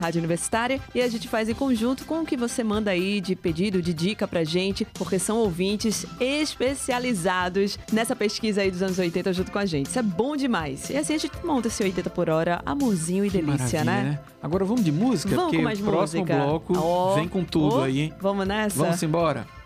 Rádio Universitária, e a gente faz em conjunto com o que você manda aí de pedido, de dica pra gente, porque são ouvintes especializados nessa pesquisa aí dos anos 80 junto com a gente. Isso é bom demais. E assim a gente monta esse 80 por hora, amorzinho e delícia, né? Agora vamos de música? Vamos porque com mais o próximo música. bloco vem com tudo aí, hein? Vamos nessa? Vamos embora.